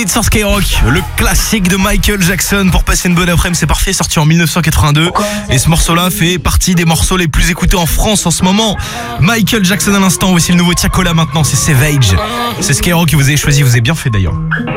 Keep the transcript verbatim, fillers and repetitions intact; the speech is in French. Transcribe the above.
Street sur Skyrock, le classique de Michael Jackson pour passer une bonne après-midi, c'est parfait, sorti en dix-neuf cent quatre-vingt-deux. Et ce morceau-là fait partie des morceaux les plus écoutés en France en ce moment. Michael Jackson à l'instant, voici le nouveau Tiakola maintenant, c'est Savage. C'est Skyrock que vous avez choisi, vous avez bien fait d'ailleurs.